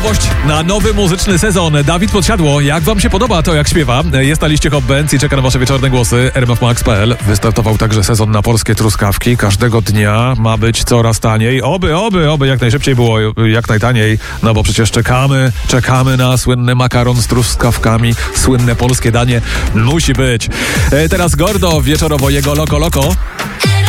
Nowość na nowy muzyczny sezon. Dawid Podsiadło, jak wam się podoba to, jak śpiewa? Jest na liście Hot Bands i czeka na wasze wieczorne głosy. rmfmax.pl. Wystartował także sezon na polskie truskawki. Każdego dnia ma być coraz taniej. Oby jak najszybciej było, jak najtaniej. No bo przecież czekamy na słynny makaron z truskawkami. Słynne polskie danie musi być. Teraz Gordo, wieczorowo jego Loko Loko.